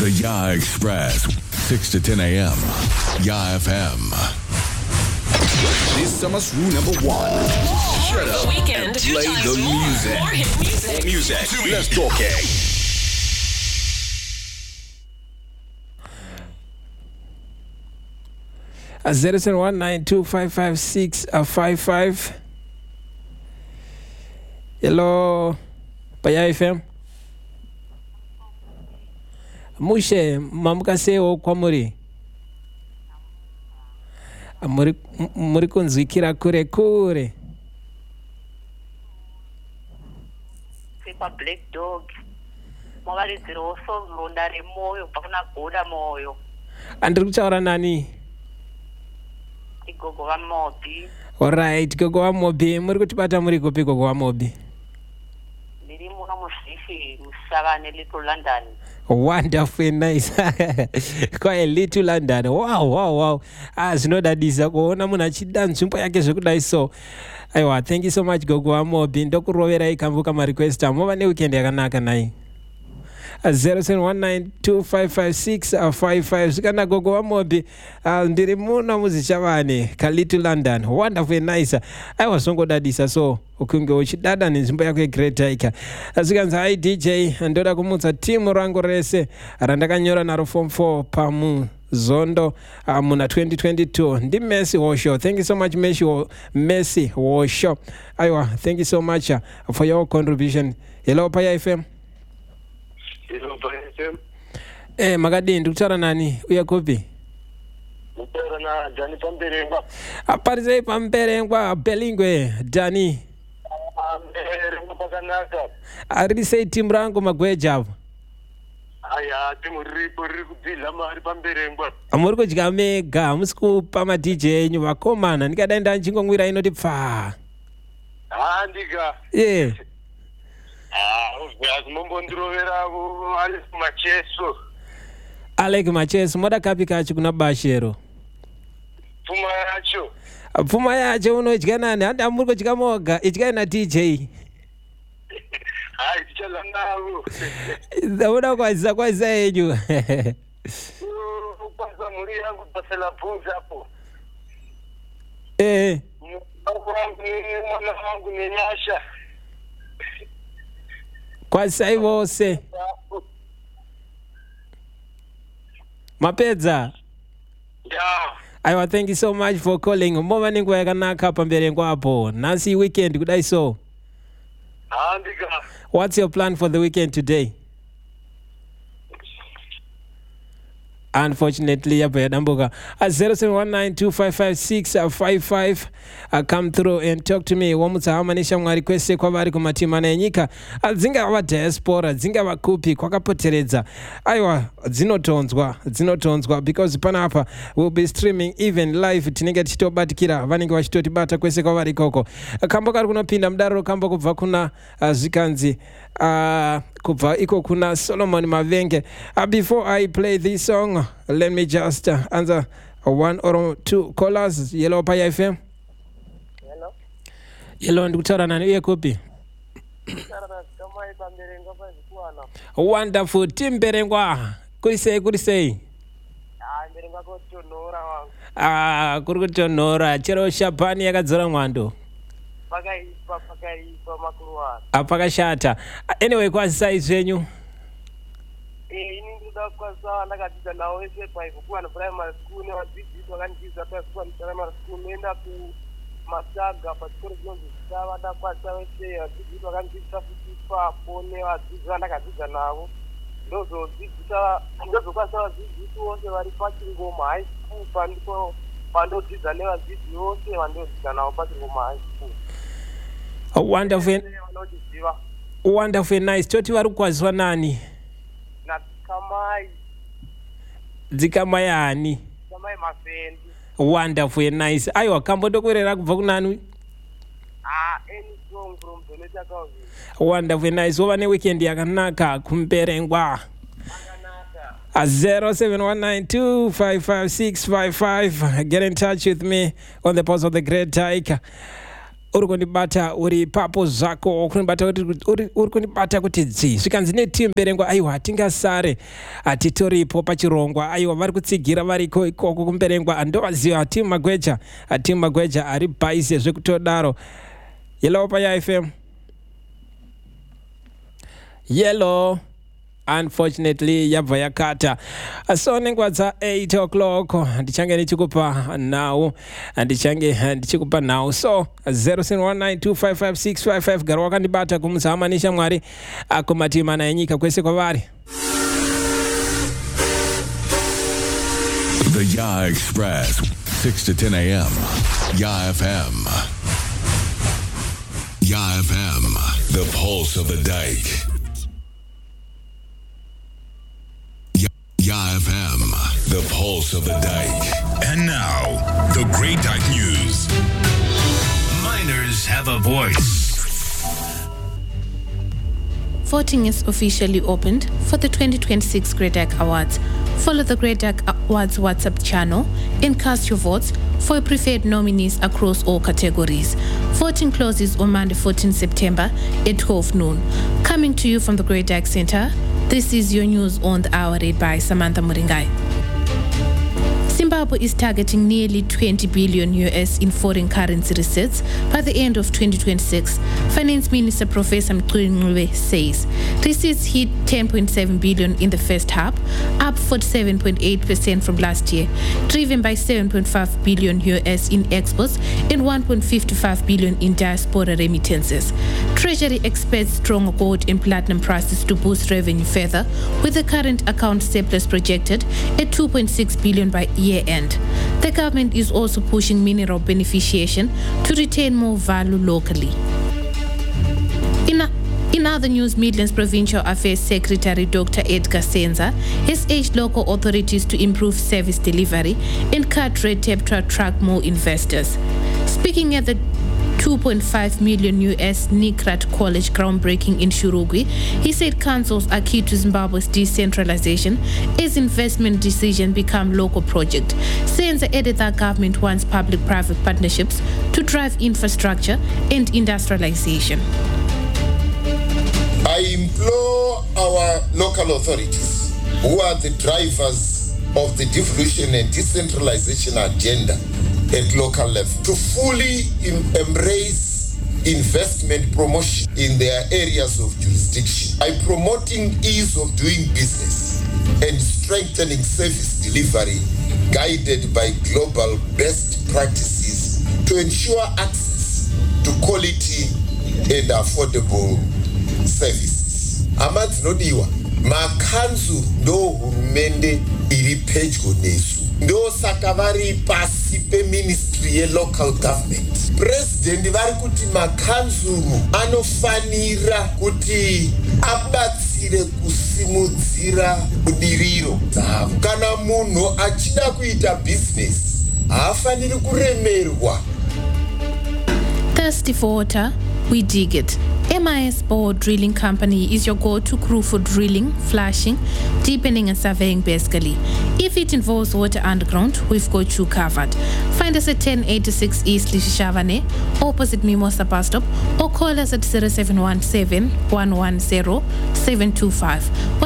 The Ya Express, 6 to 10 a.m. Ya FM. This summer's rule number one. Shut up and play the music. More hit music. Music. Let's talk it. A 0719255655. Hello, Paya FM. Mushe mamukaseo kwa muri kunzwikira kure kure. Kwa Black Dog mwavaridziro so ronda remoyo pakuna goda moyo. Andiri kutaura nani? Igogo wa Mobi. Alright, Gogo wa Mobi. Muri kutibata muri kupi Gogo wa Mobi? Ndiri muno musisi musavane Little London. Wonderful, nice. Quite Little London. Wow. Zvinodadisa kuona munhu achida nzvimbo yake zvekudai so. Aiwa, thank you so much Gogo wa Mobi. Ndokuroverai kamvuka marequest. Mova neweekend yakanaka nai. 0719255655 zvikana Gogo wa Mobi. Ndiri muno muzichavane Little London. Wonderful, nice. Aiwa zvongodadisa so ukunge uchidada nenzvimbo yako yeGreat Hiker. Zvikanzi hai DJ ndoda kumutsa timu rangu rese randakanyora naro form 4 pamuzondo muna 2022 ndi Messi Wosho. Thank you so much Messi Wosho. Aiwa, thank you so much for your contribution. Hello Paya FM. Hello Paya FM. Makadini ndikutaura nani? Uya kopi? Ndikutaura na Dani Pamberengwa. Aparisei Pamberengwa Belingwe Dani. Pamberengwa pakanaka. Arisei timu rangu magweja apo. Aya, timu riri kubhidla mari Pamberengwa. Muri kudya mega, musi kupa ma DJ enyu vakomana. Ndikadai ndachingomwira inoti pfa. Ndika. Yeah. Kumombondirovera Alex Macheso. Alex Macheso, moda kapi kachi kuna bashero. Pfuma yacho. Pfuma yacho unodya nani? Handi muri kudya moga, idya na DJ. Tichala navo. Unoda kwaziza yenyu. Kwanza muri yangu pasela bhuza hapo. Mwana wangu nenyasha. Kwasai vose. Mapedza. Yeah. Aiwa, thank you so much for calling. Mova ningu yakanaka Pamberengwa apo. Nasi weekend kudai so. Ndika. What's your plan for the weekend today? Unfortunately, Damboga. At 0719255655, come through and talk to me. Wamutsa hamanisha mwarequest kwa vari kumatima na nyika. Dzinga wa diaspora, dzinga wa kupi kwakapoteredza. Aiwa, dzinotonzwa because panapa we'll be streaming even live tinenge tichitobatikira vanenge vachitotibata kwese kwa vari koko. Kambo kari kunopinda mudaro kambo kubva kuna zvikanzi kubva iko kuna Solomon Mavenge. Before I play this song, let me just answer one or two callers. Yellow Paya FM. Hello. Yellow ndikutaura nani uye kupi? Wonderful. Timberengwa. Kurisei. Mberengwa kotonora wangu. Kuri kutonora. Chero Shapani yakadzora mwando. Pakaipa makuruwa. Pakashata. Anyway, kwasai zvenyu. Ini ndikuda kwasawa ndakadzidza nawo wese paikukuwana primary school nevadzidzisi vakandidzidza paikukuwana primary school noenda kumasaga pachikoro chinonzi Sava ndakwasa wese vadzidzisi vakandidzidza futi ipapo nevadzidzi vandakadzidza navo ndozokwasa vadzidzisi vose vari pachingoma high school pandiko pandodzidza nevadzidzi vose vandodzidza navo pachingoma high school. Wonderful, nice. Toti vari kukwaziswa nani? Dzikamai ani? Dzikamai Mafendi. Wonderful, nice. Aiwa, kambodokwerera kubva kunani? Any song from Doneta Kavi. Wonderful, nice. Wova neweekend yakanaka kumberengwa. 0719255655. Get in touch with me on the post of the Great Hiker. uri kundibata uri papo zvako uri kundibata kuti dzi zvikanzi netimberengwa aiwa hatingasare hatitoripo pachirongwa aiwa vari kutsigira variko ikoko kumberengwa ndovaziva timu magweja ari bhaise zvekutodaro. Yellow pa FM. Yellow. Unfortunately yabva yakata. So nenguva dza 8 o'clock ndichange ndichikupa nhau so 0719255655 gara wakandibata kumuzamanisha Mwari akumatimana enyika kwese kwavari. The Ya Express 6 to 10 a.m. Ya FM. Ya FM, the pulse of the dike. Ya FM, the pulse of the dike. And now, the Great Dike News. Miners have a voice. Voting is officially opened for the 2026 Great Dike Awards. Follow the Great Dike Awards WhatsApp channel and cast your votes for your preferred nominees across all categories. Voting closes on Monday, 14 September at 12 noon. Coming to you from the Great Dike Center, this is your news on the hour read by Samantha Muringai. Zimbabwe is targeting nearly 20 billion US in foreign currency receipts by the end of 2026. Finance Minister Professor Mqulungwe says receipts hit 10.7 billion in the first half, up 47.8% from last year, driven by 7.5 billion US in exports and 1.55 billion in diaspora remittances. Treasury expects strong gold and platinum prices to boost revenue further, with the current account surplus projected at 2.6 billion by year-end. The government is also pushing mineral beneficiation to retain more value locally. In other news, Midlands Provincial Affairs Secretary Dr. Edgar Senza has urged local authorities to improve service delivery and cut red tape to attract more investors. Speaking at the 2.5 million US Nikrat College groundbreaking in Shurugwi, he said councils are key to Zimbabwe's decentralization as investment decisions become local projects. Senza added that government wants public-private partnerships to drive infrastructure and industrialization. I implore our local authorities, who are the drivers of the devolution and decentralization agenda at local level, to fully embrace investment promotion in their areas of jurisdiction by promoting ease of doing business and strengthening service delivery guided by global best practices to ensure access to quality and affordable services. Amadzinodiwa, makanzu ndo hurumende iri pedyo nesu. Ndo saka vari pasi peministry ye local government. President vari kuti makanzuru anofanira kuti abatsire kusimudzira budiriro dzavo. Kana munhu achida kuita business, haafaniri kuremerwa. Thirsty for water? We dig it. MIS Bore Drilling Company is your go-to crew for drilling, flushing, deepening and surveying basically. If it involves water underground, we've got you covered. Find us at 1086 East Lishishavane, opposite Mimosa bus stop, or call us at 0717-110-725 or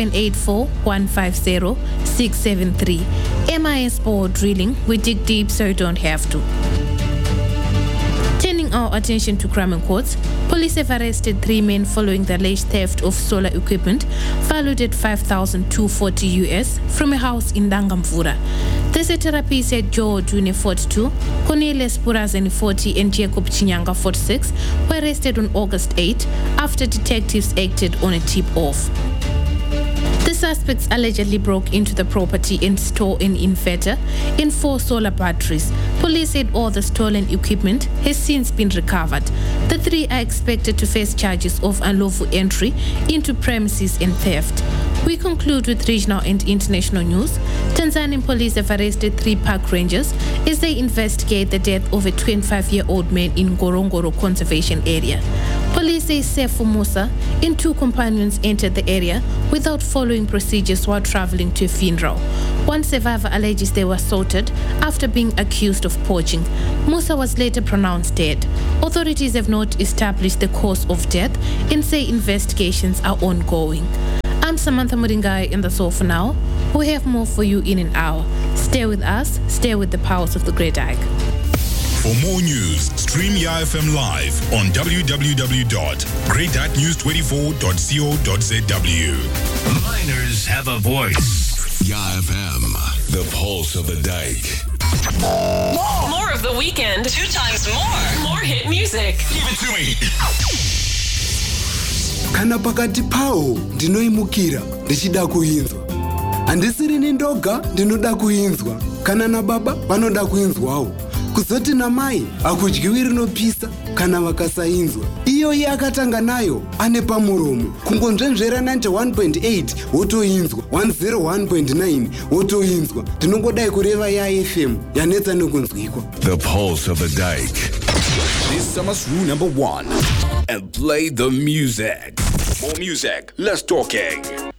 0784-150-673. MIS Bore Drilling, we dig deep so you don't have to. Turning our attention to crime and courts, police have arrested 3 men following the alleged theft of solar equipment valued at $5,240 US from a house in Dangamvura. The therapists at Joe June 42, Cornelius Purazeni 40 and Jacob Chinyanga 46 were arrested on August 8 after detectives acted on a tip-off. The suspects allegedly broke into the property and stole an inverter and 4 solar batteries. Police said all the stolen equipment has since been recovered. The 3 are expected to face charges of unlawful entry into premises and theft. We We conclude with regional and international news. Tanzanian police have arrested 3 park rangers as they investigate the death of a 25-year-old man in Ngorongoro Conservation Area. Police say Sefu Musa and 2 companions entered the area without following procedures while traveling to a funeral. One survivor alleges they were assaulted after being accused of poaching. Musa was later pronounced dead. Authorities have not established the cause of death and say investigations are ongoing. I'm Samantha Muringai in the Soul for Now. We'll have more for you in an hour. Stay with us, stay with the powers of the Great Ike. For more news, stream YFM live on www.greatnews24.co.zw. Miners have a voice. YFM, the pulse of the dike. More of the weekend. 2 times more. More hit music. Give it to me. Kana pakati pao ndinoimukira ndichida kuinzwa. Handisiri nindoga ndinoda kuinzwa. Kana na baba vanoda kuinzwawo. Kuzoti na mai akudyiwi rinopisa kana vakasainzwa. Iyo yakatanga nayo ane pamuromo. Kungonzvenzvera 91.8 wotoinzwa, 101.9 wotoinzwa. Tinongodai kureva ya FM yanetsa nekunzwikwa. The pulse of the dike. This summer's rule number 1. And play the music. More music, less talking.